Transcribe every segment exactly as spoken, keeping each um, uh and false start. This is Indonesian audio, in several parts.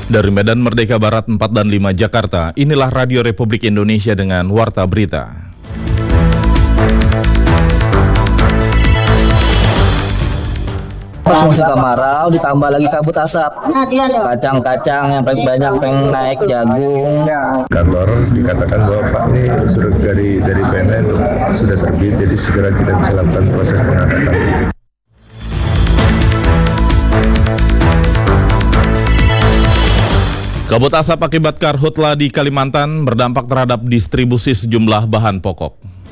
Dari Medan Merdeka Barat empat dan lima Jakarta, inilah Radio Republik Indonesia dengan Warta Berita. Pas musim kemarau ditambah lagi kabut asap, kacang-kacang yang paling banyak pengen naik, jagung. Kantor dikatakan bahwa Pak ini sudah dari dari P M N sudah terbit, jadi segera kita bisa lakukan proses pengangkatan. Kabut asap akibat karhutla di Kalimantan berdampak terhadap distribusi sejumlah bahan pokok.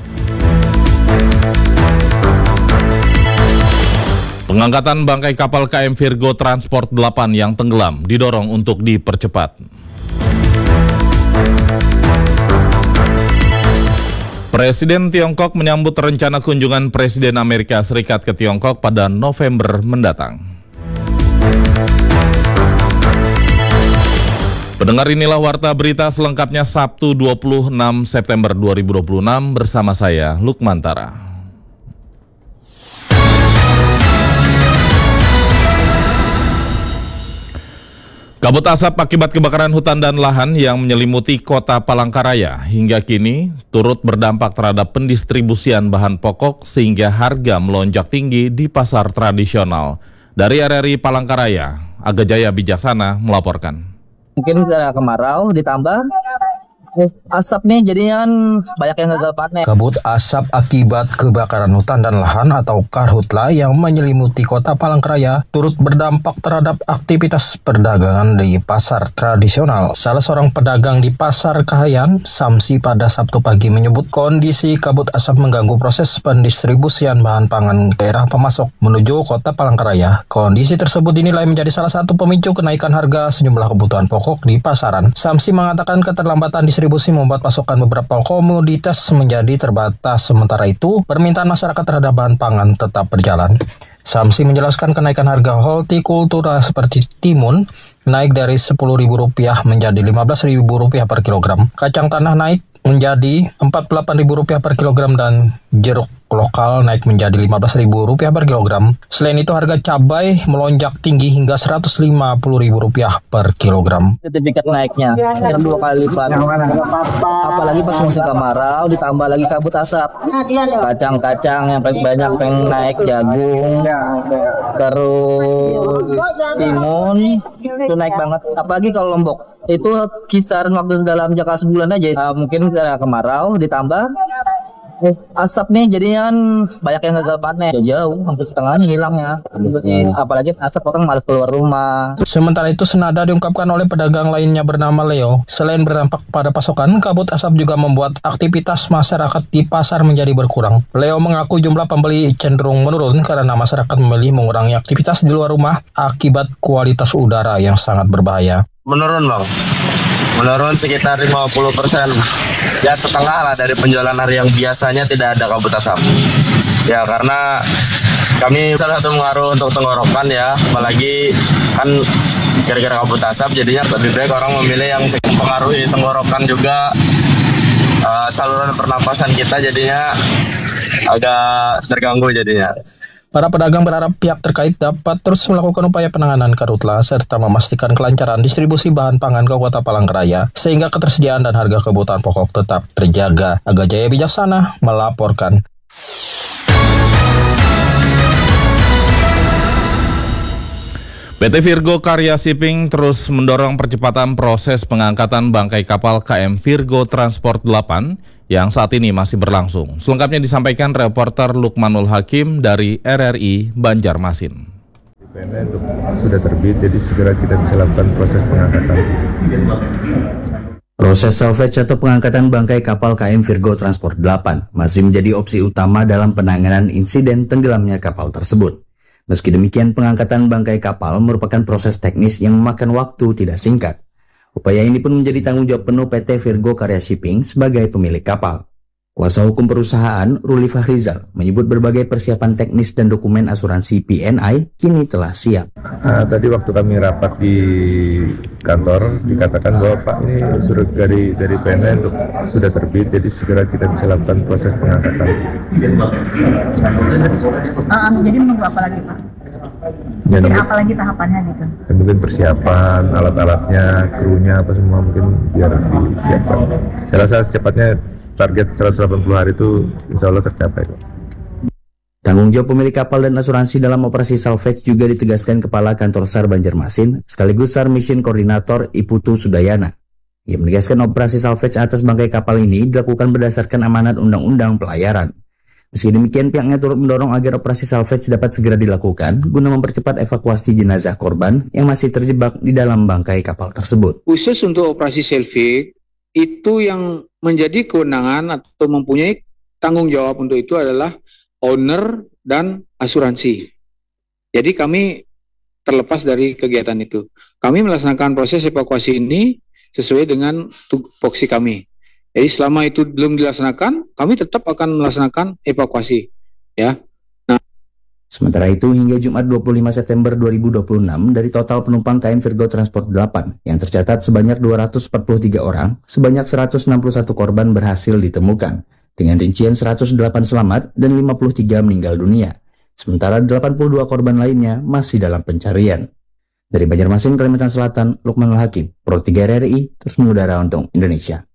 Pengangkatan bangkai kapal K M Virgo Transport delapan yang tenggelam didorong untuk dipercepat. Presiden Tiongkok menyambut rencana kunjungan Presiden Amerika Serikat ke Tiongkok pada November mendatang. Pendengar, inilah Warta Berita selengkapnya Sabtu dua puluh enam September dua ribu dua puluh enam bersama saya, Lukmantara. Kabut asap akibat kebakaran hutan dan lahan yang menyelimuti kota Palangkaraya hingga kini turut berdampak terhadap pendistribusian bahan pokok sehingga harga melonjak tinggi di pasar tradisional. Dari R R I Palangkaraya, Aga Jaya Bijaksana melaporkan. Mungkin karena kemarau ditambah eh, asap nih jadinya kan banyak yang gagal panen. Kabut asap akibat kebakaran hutan dan lahan atau karhutla yang menyelimuti kota Palangkaraya turut berdampak terhadap aktivitas perdagangan di pasar tradisional. Salah seorang pedagang di Pasar Kahayan, Samsi, pada Sabtu pagi menyebut kondisi kabut asap mengganggu proses pendistribusian bahan pangan daerah pemasok menuju kota Palangkaraya. Kondisi tersebut dinilai menjadi salah satu pemicu kenaikan harga sejumlah kebutuhan pokok di pasaran. Samsi mengatakan keterlambatan distribusi Distribusi membuat pasokan beberapa komoditas menjadi terbatas. Sementara itu, permintaan masyarakat terhadap bahan pangan tetap berjalan. Samsi menjelaskan kenaikan harga hortikultura seperti timun naik dari sepuluh ribu rupiah menjadi lima belas ribu rupiah per kilogram. Kacang tanah naik menjadi empat puluh delapan ribu rupiah per kilogram dan jeruk lokal naik menjadi lima belas ribu rupiah per kilogram. Selain itu, harga cabai melonjak tinggi hingga seratus lima puluh ribu rupiah per kilogram. Sertifikat naiknya yang dua kali lipat. Apalagi pas musim kemarau ditambah lagi kabut asap, kacang-kacang yang paling banyak pengen naik, jagung, terus timun itu naik banget. Apalagi kalau Lombok itu kisaran waktu dalam jangka sebulan aja. Nah, mungkin karena kemarau ditambah Eh, asap nih jadinya kan banyak yang gagal panen, jauh hampir setengahnya hilangnya. Hmm. Apalagi asap orang malas keluar rumah. Sementara itu, senada diungkapkan oleh pedagang lainnya bernama Leo. Selain berdampak pada pasokan, kabut asap juga membuat aktivitas masyarakat di pasar menjadi berkurang. Leo mengaku jumlah pembeli cenderung menurun karena masyarakat memilih mengurangi aktivitas di luar rumah akibat kualitas udara yang sangat berbahaya. Menurun bang, menurun sekitar lima puluh persen, ya setengah lah dari penjualan hari yang biasanya tidak ada kabut asap. Ya karena kami salah satu pengaruh untuk tenggorokan ya, apalagi kan gara-gara kabut asap jadinya lebih baik orang memilih yang mempengaruhi tenggorokan juga, uh, saluran pernapasan kita jadinya agak terganggu jadinya. Para pedagang berharap pihak terkait dapat terus melakukan upaya penanganan karhutla serta memastikan kelancaran distribusi bahan pangan ke kota Palangkaraya sehingga ketersediaan dan harga kebutuhan pokok tetap terjaga. Aga Jaya Bijaksana melaporkan. P T Virgo Karya Shipping terus mendorong percepatan proses pengangkatan bangkai kapal K M Virgo Transport delapan yang saat ini masih berlangsung. Selengkapnya disampaikan reporter Lukmanul Hakim dari R R I Banjarmasin. P M N sudah terbit, jadi segera kita bisa lakukan proses pengangkatan. Proses salvage atau pengangkatan bangkai kapal K M Virgo Transport delapan masih menjadi opsi utama dalam penanganan insiden tenggelamnya kapal tersebut. Meski demikian, pengangkatan bangkai kapal merupakan proses teknis yang memakan waktu tidak singkat. Upaya ini pun menjadi tanggung jawab penuh P T Virgo Karya Shipping sebagai pemilik kapal. Kuasa hukum perusahaan, Ruli Fahrizal, menyebut berbagai persiapan teknis dan dokumen asuransi P N I kini telah siap. Nah, tadi waktu kami rapat di kantor dikatakan bahwa Pak ini sudah dari dari P N I untuk sudah terbit, jadi segera kita bisa lakukan proses pengangkatan. Uh, jadi menunggu apa lagi Pak? Ya, Mungkin mungkin, apa lagi tahapannya gitu? ya, mungkin persiapan alat-alatnya, krunya apa semua mungkin biar disiapkan. Saya rasa secepatnya target seratus delapan puluh hari itu insya Allah tercapai. Tanggung jawab pemilik kapal dan asuransi dalam operasi salvage juga ditegaskan Kepala Kantor SAR Banjarmasin sekaligus SAR Mission Koordinator Iputu Sudayana. Ia menegaskan operasi salvage atas bangkai kapal ini dilakukan berdasarkan amanat Undang-Undang Pelayaran. Meski demikian, pihaknya turut mendorong agar operasi salvage dapat segera dilakukan guna mempercepat evakuasi jenazah korban yang masih terjebak di dalam bangkai kapal tersebut. Khusus untuk operasi salvage, itu yang menjadi kewenangan atau mempunyai tanggung jawab untuk itu adalah owner dan asuransi. Jadi kami terlepas dari kegiatan itu. Kami melaksanakan proses evakuasi ini sesuai dengan tupoksi kami. Jadi selama itu belum dilaksanakan, kami tetap akan melaksanakan evakuasi. Ya. Nah. Sementara itu, hingga Jumat dua puluh lima September dua ribu dua puluh enam, dari total penumpang K M Virgo Transport delapan yang tercatat sebanyak dua ratus empat puluh tiga orang, sebanyak seratus enam puluh satu korban berhasil ditemukan, dengan rincian seratus delapan selamat dan lima puluh tiga meninggal dunia. Sementara delapan puluh dua korban lainnya masih dalam pencarian. Dari Banjarmasin, Kalimantan Selatan, Lukmanul Hakim, Pro tiga R R I, terus mengudara untuk Indonesia.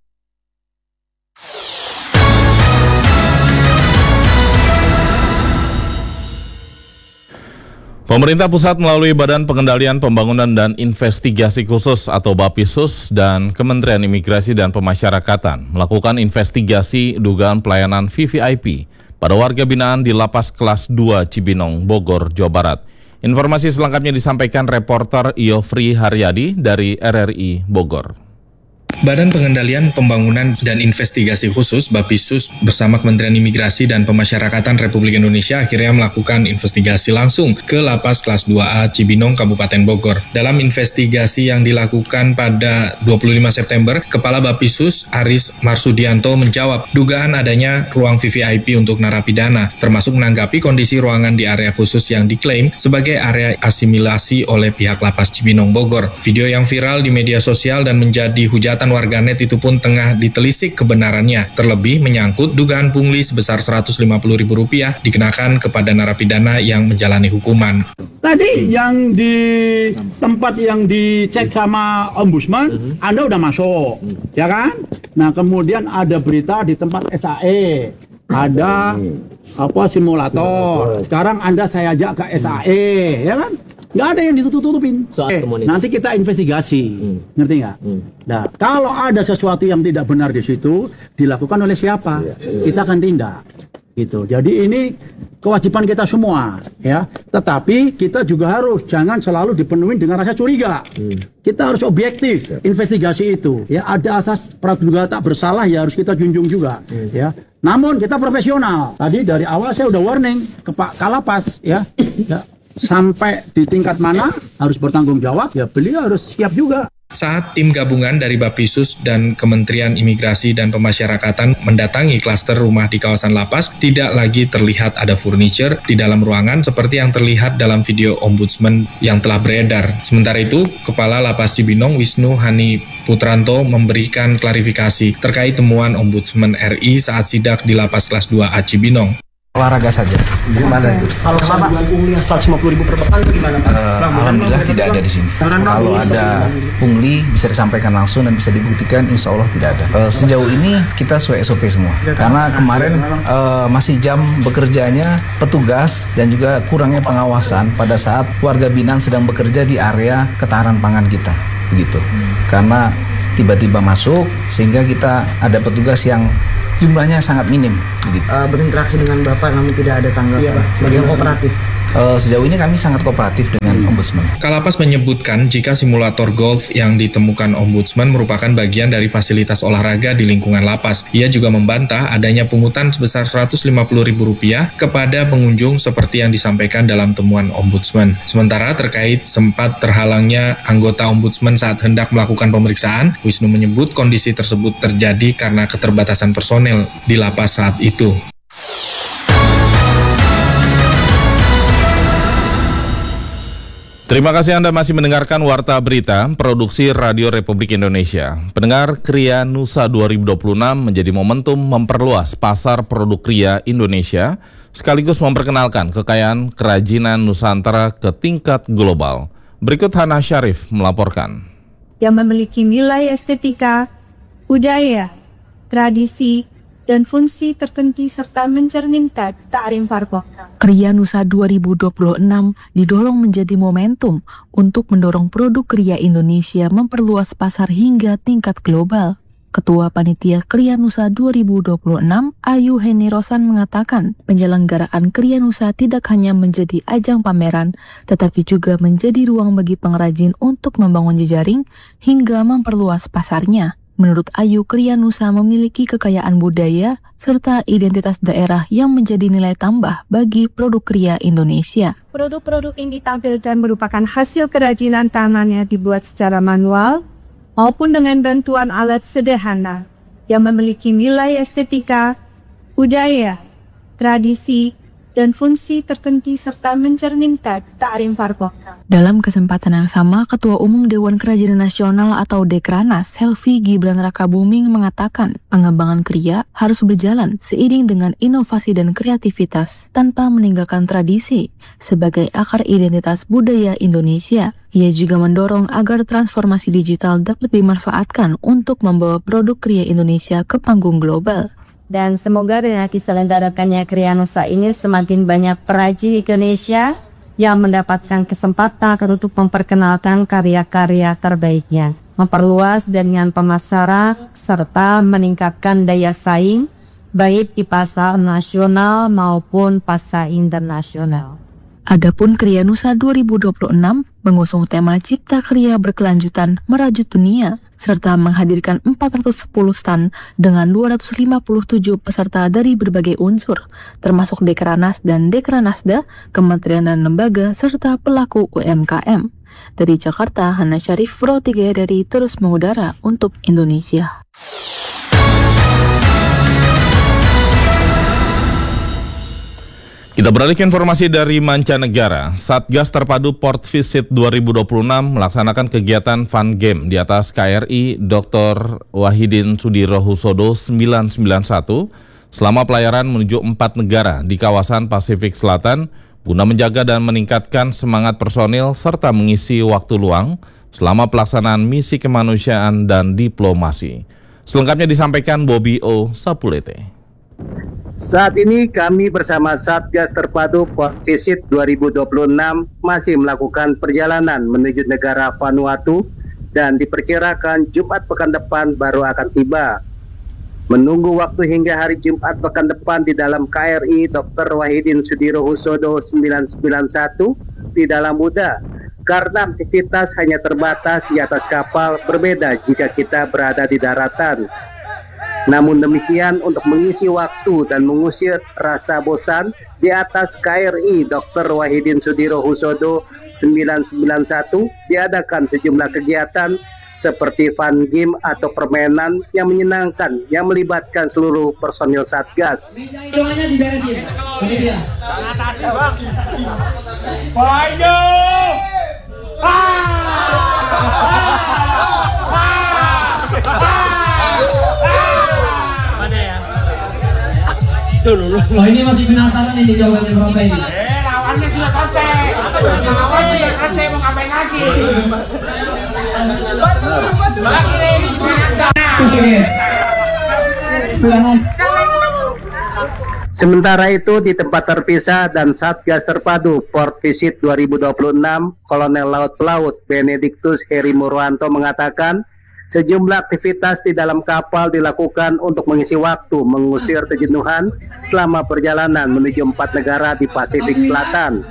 Pemerintah pusat melalui Badan Pengendalian Pembangunan dan Investigasi Khusus atau Bapisus dan Kementerian Imigrasi dan Pemasyarakatan melakukan investigasi dugaan pelayanan V V I P pada warga binaan di Lapas Kelas dua Cibinong, Bogor, Jawa Barat. Informasi selengkapnya disampaikan reporter Iofri Haryadi dari R R I Bogor. Badan Pengendalian Pembangunan dan Investigasi Khusus Bapisus bersama Kementerian Imigrasi dan Pemasyarakatan Republik Indonesia akhirnya melakukan investigasi langsung ke Lapas Kelas dua A Cibinong, Kabupaten Bogor. Dalam investigasi yang dilakukan pada dua puluh lima September, Kepala Bapisus Aris Marsudianto menjawab dugaan adanya ruang V V I P untuk narapidana, termasuk menanggapi kondisi ruangan di area khusus yang diklaim sebagai area asimilasi oleh pihak Lapas Cibinong, Bogor. Video yang viral di media sosial dan menjadi hujatan warganet itu pun tengah ditelisik kebenarannya, terlebih menyangkut dugaan pungli sebesar seratus lima puluh ribu rupiah dikenakan kepada narapidana yang menjalani hukuman. Tadi yang di tempat yang dicek sama Ombudsman, Anda udah masuk, ya kan? Nah, kemudian ada berita di tempat S A E, ada apa simulator. Sekarang Anda saya ajak ke S A E, ya kan? Nggak ada yang ditutup-tutupin. Eh, nanti kita investigasi, hmm. ngerti nggak? Hmm. Nah, kalau ada sesuatu yang tidak benar di situ, dilakukan oleh siapa? Ya, ya. Kita akan tindak. Gitu. Jadi ini kewajiban kita semua, ya. Tetapi kita juga harus jangan selalu dipenuhi dengan rasa curiga. Hmm. Kita harus objektif, ya. Investigasi itu. Ya, ada asas praduga tak bersalah ya harus kita junjung juga, hmm. ya. Namun kita profesional. Tadi dari awal saya udah warning ke Pak Kalapas, ya. ya. Sampai di tingkat mana harus bertanggung jawab, ya beliau harus siap juga. Saat tim gabungan dari Bapisus dan Kementerian Imigrasi dan Pemasyarakatan mendatangi klaster rumah di kawasan lapas, tidak lagi terlihat ada furniture di dalam ruangan seperti yang terlihat dalam video Ombudsman yang telah beredar. Sementara itu, Kepala Lapas Cibinong Wisnu Hani Putranto memberikan klarifikasi terkait temuan Ombudsman R I saat sidak di Lapas Kelas dua A Cibinong. Olahraga saja. Gimana itu? Kalau sama pungli yang seratus lima puluh ribu per pekan itu gimana? Uh, Alhamdulillah tidak ada di sini. Kalau ada pungli bisa disampaikan langsung dan bisa dibuktikan, insya Allah tidak ada. Uh, sejauh ini kita sesuai S O P semua. Karena kemarin uh, masih jam bekerjanya petugas dan juga kurangnya pengawasan pada saat warga binaan sedang bekerja di area ketahanan pangan kita. Begitu. Karena tiba-tiba masuk sehingga kita ada petugas yang jumlahnya sangat minim. Begitu. Uh, berinteraksi dengan Bapak namun tidak ada tanggapan iya, sebagai kooperatif. Uh, sejauh ini kami sangat kooperatif dengan Ombudsman. Kalapas menyebutkan jika simulator golf yang ditemukan Ombudsman merupakan bagian dari fasilitas olahraga di lingkungan lapas. Ia juga membantah adanya pungutan sebesar seratus lima puluh ribu rupiah kepada pengunjung seperti yang disampaikan dalam temuan Ombudsman. Sementara terkait sempat terhalangnya anggota Ombudsman saat hendak melakukan pemeriksaan, Wisnu menyebut kondisi tersebut terjadi karena keterbatasan personel di lapas saat itu. Terima kasih Anda masih mendengarkan Warta Berita, Produksi Radio Republik Indonesia. Pendengar, Kria Nusa dua ribu dua puluh enam menjadi momentum memperluas pasar produk kria Indonesia sekaligus memperkenalkan kekayaan kerajinan Nusantara ke tingkat global. Berikut Hana Syarif melaporkan. Yang memiliki nilai estetika, budaya, tradisi, dan fungsi tertentu serta mencerminkan kearifan lokal. Kriya Nusa dua ribu dua puluh enam didorong menjadi momentum untuk mendorong produk kriya Indonesia memperluas pasar hingga tingkat global. Ketua Panitia Kriya Nusa dua ribu dua puluh enam, Ayu Heni Rosan mengatakan, penyelenggaraan Kriya Nusa tidak hanya menjadi ajang pameran, tetapi juga menjadi ruang bagi pengrajin untuk membangun jejaring hingga memperluas pasarnya. Menurut Ayu, Kriya Nusa memiliki kekayaan budaya serta identitas daerah yang menjadi nilai tambah bagi produk kriya Indonesia. Produk-produk yang ditampilkan merupakan hasil kerajinan tangan yang dibuat secara manual maupun dengan bantuan alat sederhana yang memiliki nilai estetika, budaya, tradisi, dan fungsi tertentu serta mencerminkan kearifan lokal. Dalam kesempatan yang sama, Ketua Umum Dewan Kerajinan Nasional atau Dekranas, Selvi Gibran Rakabuming mengatakan, pengembangan kriya harus berjalan seiring dengan inovasi dan kreativitas tanpa meninggalkan tradisi sebagai akar identitas budaya Indonesia. Ia juga mendorong agar transformasi digital dapat dimanfaatkan untuk membawa produk kriya Indonesia ke panggung global. Dan semoga dengan diselenggarakannya Kriya Nusa ini semakin banyak perajin Indonesia yang mendapatkan kesempatan untuk memperkenalkan karya-karya terbaiknya, memperluas jaringan pemasaran, serta meningkatkan daya saing baik di pasar nasional maupun pasar internasional. Adapun Kriya Nusa dua ribu dua puluh enam mengusung tema Cipta Kriya Berkelanjutan Merajut Dunia, serta menghadirkan empat ratus sepuluh stand dengan dua ratus lima puluh tujuh peserta dari berbagai unsur, termasuk Dekranas dan Dekranasda, kementerian dan lembaga, serta pelaku U M K M. Dari Jakarta, Hana Syarif, Pro tiga dari Terus Mengudara untuk Indonesia. Kita beralih ke informasi dari mancanegara. Satgas Terpadu Port Visit dua ribu dua puluh enam melaksanakan kegiatan fun game di atas K R I Doktor Wahidin Sudirohusodo sembilan sembilan satu selama pelayaran menuju empat negara di kawasan Pasifik Selatan guna menjaga dan meningkatkan semangat personil serta mengisi waktu luang selama pelaksanaan misi kemanusiaan dan diplomasi. Selengkapnya disampaikan Bobby O. Sapulete. Saat ini kami bersama Satgas Terpadu Port Visit dua ribu dua puluh enam masih melakukan perjalanan menuju negara Vanuatu dan diperkirakan Jumat pekan depan baru akan tiba. Menunggu waktu hingga hari Jumat pekan depan di dalam K R I Doktor Wahidin Sudirohusodo sembilan sembilan satu tidaklah mudah karena aktivitas hanya terbatas di atas kapal, berbeda jika kita berada di daratan. Namun demikian, untuk mengisi waktu dan mengusir rasa bosan di atas K R I Doktor Wahidin Sudirohusodo sembilan sembilan satu diadakan sejumlah kegiatan seperti fun game atau permainan yang menyenangkan yang melibatkan seluruh personil Satgas. Doanya diberesin. Ini dia. Atas ya, Bang. Ayo! Oh, ini masih penasaran ini jawabannya berapa ini? Eh, lawannya sudah selesai. Lawan sudah selesai, mau ngapain lagi? Sementara itu di tempat terpisah dan Satgas Terpadu Port Visit dua ribu dua puluh enam, Kolonel Laut Pelaut Benediktus Heri Murwanto mengatakan sejumlah aktivitas di dalam kapal dilakukan untuk mengisi waktu mengusir kejenuhan selama perjalanan menuju empat negara di Pasifik Selatan.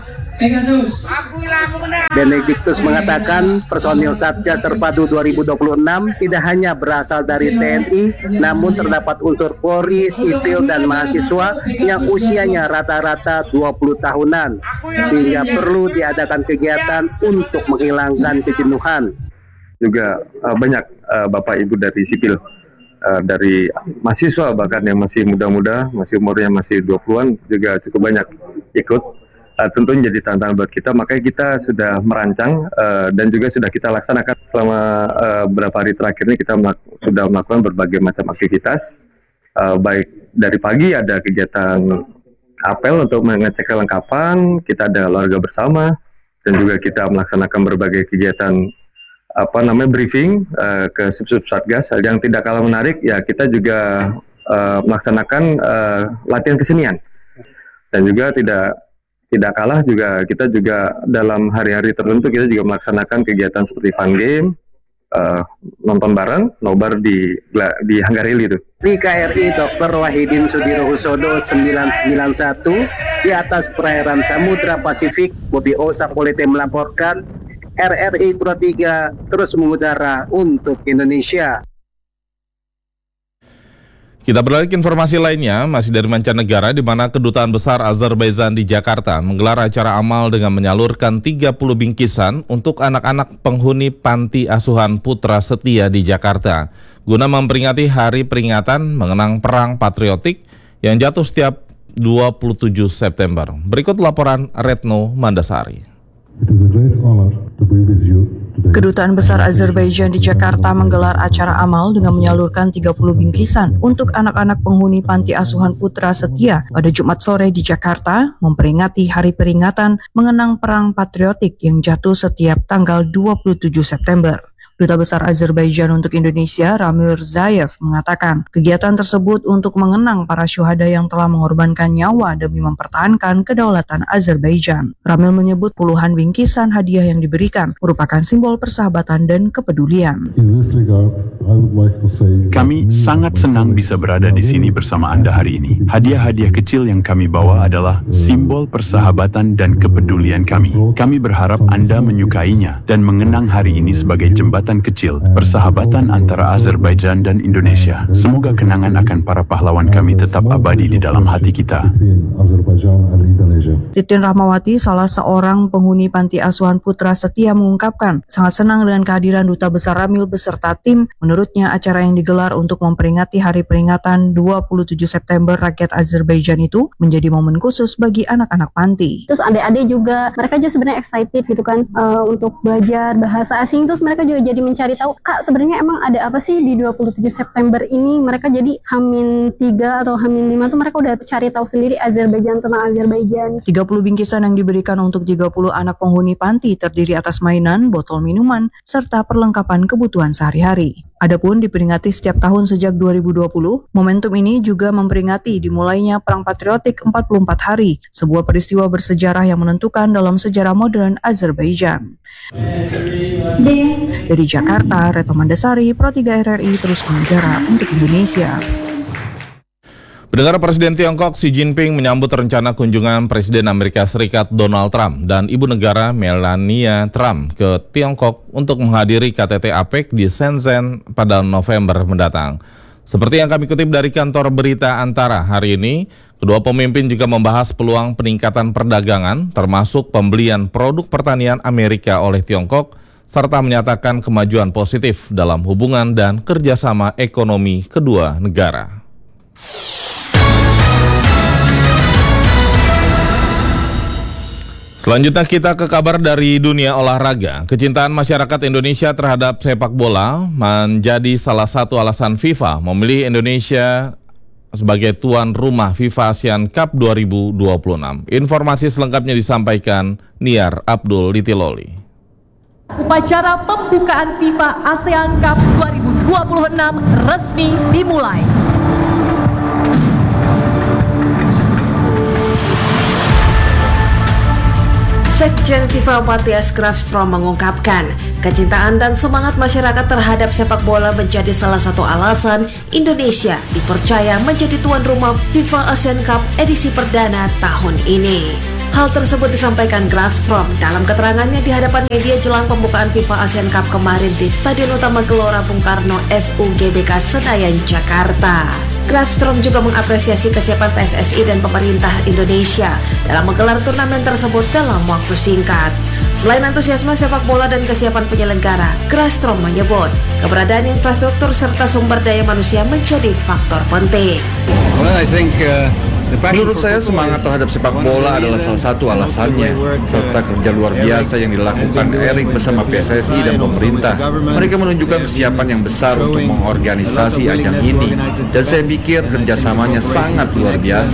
Benediktus mengatakan personil Satgas Terpadu dua ribu dua puluh enam tidak hanya berasal dari T N I, namun terdapat unsur Polri, sipil, dan mahasiswa yang usianya rata-rata dua puluh tahunan, sehingga perlu diadakan kegiatan untuk menghilangkan kejenuhan. Juga uh, banyak uh, Bapak Ibu dari sipil, uh, dari mahasiswa bahkan yang masih muda-muda, masih umurnya masih dua puluhan juga cukup banyak ikut. Uh, tentu jadi tantangan buat kita, makanya kita sudah merancang uh, dan juga sudah kita laksanakan selama uh, beberapa hari terakhir ini. Kita melak sudah melakukan berbagai macam aktivitas, uh, baik dari pagi ada kegiatan apel untuk mengecek kelengkapan, kita ada olahraga bersama, dan juga kita melaksanakan berbagai kegiatan apa namanya briefing uh, ke sub-sub Satgas. Yang tidak kalah menarik ya kita juga uh, melaksanakan uh, latihan kesenian, dan juga tidak tidak kalah juga kita juga dalam hari-hari tertentu kita juga melaksanakan kegiatan seperti fun game, uh, nonton bareng, nobar di di Hanggarili itu. Di K R I Doktor Wahidin Sudirohusodo sembilan sembilan satu di atas perairan Samudra Pasifik, Bobi O Sapolite melaporkan, R R I Pro tiga terus mengudara untuk Indonesia. Kita beralih ke informasi lainnya, masih dari mancanegara, di mana Kedutaan Besar Azerbaijan di Jakarta menggelar acara amal dengan menyalurkan tiga puluh bingkisan untuk anak-anak penghuni panti asuhan Putra Setia di Jakarta, guna memperingati hari peringatan mengenang Perang Patriotik yang jatuh setiap dua puluh tujuh September. Berikut laporan Retno Mandasari. It is a great honor to be with you. Kedutaan Besar Azerbaijan di Jakarta menggelar acara amal dengan menyalurkan tiga puluh bingkisan untuk anak-anak penghuni panti asuhan Putra Setia pada Jumat sore di Jakarta, memperingati hari peringatan mengenang Perang Patriotik yang jatuh setiap tanggal dua puluh tujuh September. Duta Besar Azerbaijan untuk Indonesia, Ramil Zayev, mengatakan kegiatan tersebut untuk mengenang para syuhada yang telah mengorbankan nyawa demi mempertahankan kedaulatan Azerbaijan. Ramil menyebut puluhan bingkisan hadiah yang diberikan merupakan simbol persahabatan dan kepedulian. Kami sangat senang bisa berada di sini bersama Anda hari ini. Hadiah-hadiah kecil yang kami bawa adalah simbol persahabatan dan kepedulian kami. Kami berharap Anda menyukainya dan mengenang hari ini sebagai jembatan kecil persahabatan antara Azerbaijan dan Indonesia. Semoga kenangan akan para pahlawan kami tetap abadi di dalam hati kita. Titin Rahmawati, salah seorang penghuni panti asuhan Putra Setia, mengungkapkan sangat senang dengan kehadiran Duta Besar Ramil beserta tim. Menurutnya acara yang digelar untuk memperingati hari peringatan dua puluh tujuh September rakyat Azerbaijan itu menjadi momen khusus bagi anak-anak panti. Terus adik-adik juga, mereka juga sebenarnya excited gitu kan uh, untuk belajar bahasa asing. Terus mereka juga jadi mencari tahu, Kak sebenarnya emang ada apa sih di dua puluh tujuh September ini. Mereka jadi Hamin tiga atau Hamin lima tuh mereka udah cari tahu sendiri Azerbaijan, tentang Azerbaijan. tiga puluh bingkisan yang diberikan untuk tiga puluh anak penghuni panti terdiri atas mainan, botol minuman, serta perlengkapan kebutuhan sehari-hari. Adapun diperingati setiap tahun sejak dua ribu dua puluh, momentum ini juga memperingati dimulainya Perang Patriotik empat puluh empat hari, sebuah peristiwa bersejarah yang menentukan dalam sejarah modern Azerbaijan. Dari Jakarta, Retno Mandasari, Pro tiga R R I terus mengudara untuk Indonesia. Pendengar, Presiden Tiongkok Xi Jinping menyambut rencana kunjungan Presiden Amerika Serikat Donald Trump dan Ibu Negara Melania Trump ke Tiongkok untuk menghadiri K T T APEC di Shenzhen pada November mendatang. Seperti yang kami kutip dari kantor berita Antara hari ini, kedua pemimpin juga membahas peluang peningkatan perdagangan, termasuk pembelian produk pertanian Amerika oleh Tiongkok, serta menyatakan kemajuan positif dalam hubungan dan kerjasama ekonomi kedua negara. Selanjutnya kita ke kabar dari dunia olahraga. Kecintaan masyarakat Indonesia terhadap sepak bola menjadi salah satu alasan FIFA memilih Indonesia sebagai tuan rumah FIFA ASEAN Cup dua ribu dua puluh enam. Informasi selengkapnya disampaikan Niar Abdul Litiloli. Upacara pembukaan FIFA ASEAN Cup dua ribu dua puluh enam resmi dimulai. Sekjen FIFA Matthias Grafstrom mengungkapkan, kecintaan dan semangat masyarakat terhadap sepak bola menjadi salah satu alasan Indonesia dipercaya menjadi tuan rumah FIFA ASEAN Cup edisi perdana tahun ini. Hal tersebut disampaikan Grafstrom dalam keterangannya di hadapan media jelang pembukaan FIFA ASEAN Cup kemarin di Stadion Utama Gelora Bung Karno S U G B K Senayan, Jakarta. Grafstrom juga mengapresiasi kesiapan P S S I dan pemerintah Indonesia dalam menggelar turnamen tersebut dalam waktu singkat. Selain antusiasme sepak bola dan kesiapan penyelenggara, Grafstrom menyebut keberadaan infrastruktur serta sumber daya manusia menjadi faktor penting. Well, I think, uh... Menurut saya semangat terhadap sepak bola adalah salah satu alasannya, serta kerja luar biasa yang dilakukan Erik bersama P S S I dan pemerintah. Mereka menunjukkan kesiapan yang besar untuk mengorganisasi ajang ini, dan saya pikir kerjasamanya sangat luar biasa.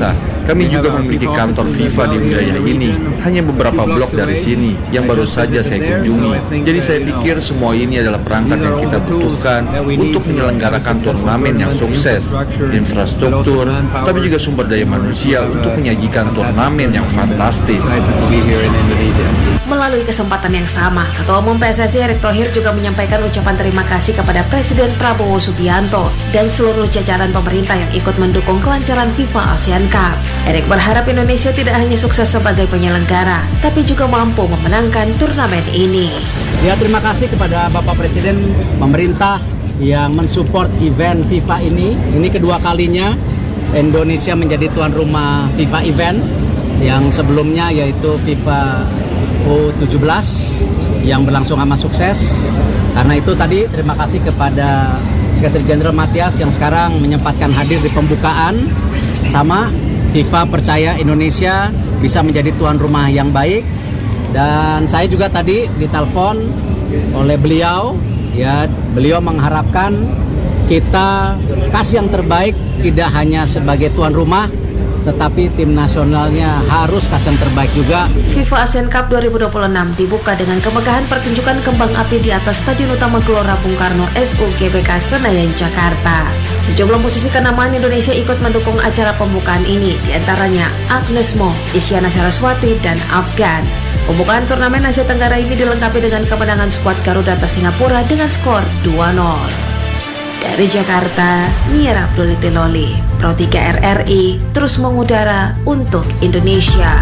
Kami juga memiliki kantor FIFA di wilayah ini, hanya beberapa blok dari sini yang baru saja saya kunjungi. Jadi saya pikir semua ini adalah perangkat yang kita butuhkan untuk menyelenggarakan turnamen yang sukses, infrastruktur, tapi juga sumber daya manusia untuk menyajikan turnamen yang fantastis. Melalui kesempatan yang sama, Ketua Umum P S S I Erick Thohir juga menyampaikan ucapan terima kasih kepada Presiden Prabowo Subianto dan seluruh jajaran pemerintah yang ikut mendukung kelancaran FIFA ASEAN Cup. Erick berharap Indonesia tidak hanya sukses sebagai penyelenggara, tapi juga mampu memenangkan turnamen ini. Ya, terima kasih kepada Bapak Presiden, pemerintah yang mensupport event FIFA ini. Ini kedua kalinya Indonesia menjadi tuan rumah FIFA event, yang sebelumnya yaitu FIFA U tujuh belas yang berlangsung amat sukses. Karena itu tadi terima kasih kepada Sekretaris Jenderal Matias yang sekarang menyempatkan hadir di pembukaan. Sama, FIFA percaya Indonesia bisa menjadi tuan rumah yang baik. Dan saya juga tadi ditelepon oleh beliau, ya, beliau mengharapkan kita kasih yang terbaik, tidak hanya sebagai tuan rumah, tetapi tim nasionalnya harus kasih yang terbaik juga. FIFA ASEAN Cup dua ribu dua puluh enam dibuka dengan kemegahan pertunjukan kembang api di atas Stadion Utama Gelora Bung Karno S U G B K Senayan, Jakarta. Sejumlah musisi kenamaan Indonesia ikut mendukung acara pembukaan ini, diantaranya Agnes Mo, Isyana Saraswati, dan Afgan. Pembukaan turnamen Asia Tenggara ini dilengkapi dengan kemenangan skuad Garuda atas Singapura dengan skor dua nol. Dari Jakarta, Nia Abduliti Loli, Pro tiga R R I, terus mengudara untuk Indonesia.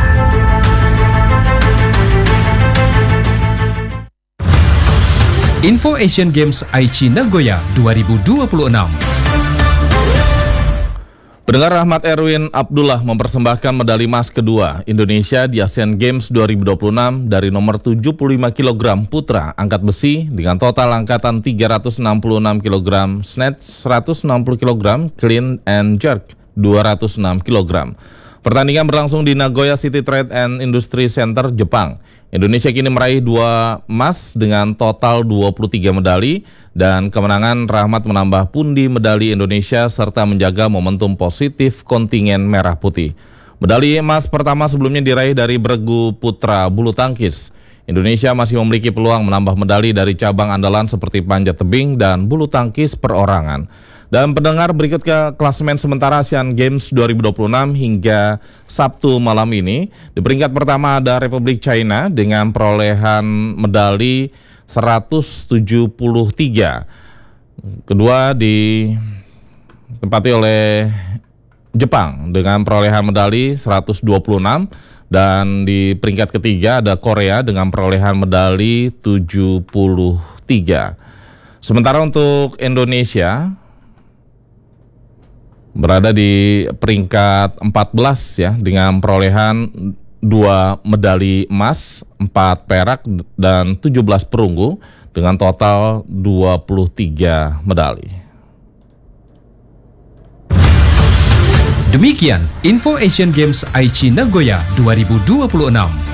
Info Asian Games Aichi Nagoya dua ribu dua puluh enam. Pendengar, Rahmat Erwin Abdullah mempersembahkan medali emas kedua Indonesia di Asian Games dua ribu dua puluh enam dari nomor tujuh puluh lima kilogram putra angkat besi dengan total angkatan tiga ratus enam puluh enam kilogram, snatch seratus enam puluh kilogram, clean and jerk dua ratus enam kilogram. Pertandingan berlangsung di Nagoya City Trade and Industry Center, Jepang. Indonesia kini meraih dua emas dengan total dua puluh tiga medali, dan kemenangan Rahmat menambah pundi medali Indonesia serta menjaga momentum positif kontingen merah putih. Medali emas pertama sebelumnya diraih dari beregu putra bulu tangkis. Indonesia masih memiliki peluang menambah medali dari cabang andalan seperti panjat tebing dan bulu tangkis perorangan. Dan pendengar, berikut ke klasemen sementara Asian Games dua ribu dua puluh enam hingga Sabtu malam ini. Di peringkat pertama ada Republik China dengan perolehan medali seratus tujuh puluh tiga. Kedua ditempati oleh Jepang dengan perolehan medali seratus dua puluh enam. Dan di peringkat ketiga ada Korea dengan perolehan medali tujuh puluh tiga. Sementara untuk Indonesia berada di peringkat empat belas ya, dengan perolehan dua medali emas, empat perak dan tujuh belas perunggu dengan total dua puluh tiga medali. Demikian Info Asian Games Aichi Nagoya dua ribu dua puluh enam.